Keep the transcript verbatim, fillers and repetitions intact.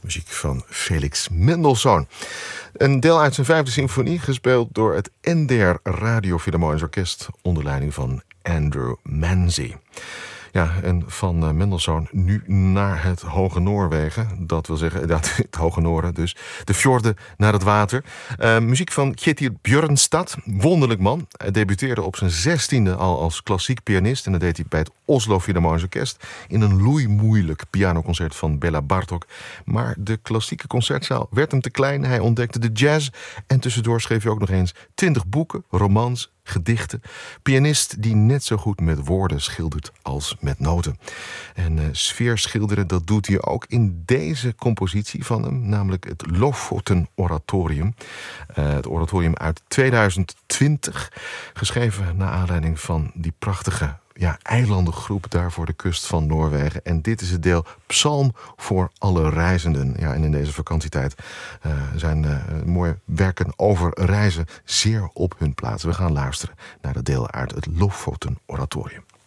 Muziek van Felix Mendelssohn. Een deel uit zijn vijfde symfonie, gespeeld door het N D R Radio Philharmonisch Orkest onder leiding van Andrew Manze. Ja, en van uh, Mendelssohn nu naar het Hoge Noorwegen. Dat wil zeggen, dat, het Hoge Noorden dus. De fjorden naar het water. Uh, muziek van Kjetil Bjørnstad. Wonderlijk man. Hij debuteerde op zijn zestiende al als klassiek pianist. En dat deed hij bij het Oslo Philharmonisch Orkest. In een loeimoeilijk pianoconcert van Bela Bartok. Maar de klassieke concertzaal werd hem te klein. Hij ontdekte de jazz. En tussendoor schreef hij ook nog eens twintig boeken, romans, gedichten. Pianist die net zo goed met woorden schildert als met noten. En uh, sfeer schilderen, dat doet hij ook in deze compositie van hem, namelijk het Lofoten Oratorium. Uh, het oratorium uit tweeduizend twintig, geschreven naar aanleiding van die prachtige ja, eilandengroep daar voor de kust van Noorwegen. En dit is het deel Psalm voor alle reizenden. Ja, en in deze vakantietijd uh, zijn uh, mooie werken over reizen zeer op hun plaats. We gaan luisteren naar het deel uit het Lofoten Oratorium.